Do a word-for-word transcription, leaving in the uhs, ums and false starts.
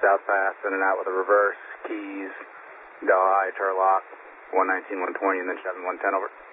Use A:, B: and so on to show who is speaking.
A: South Pass, in and out with a reverse, keys, Delhi, Turlock, one nineteen, one twenty, and then Chevy one ten, over.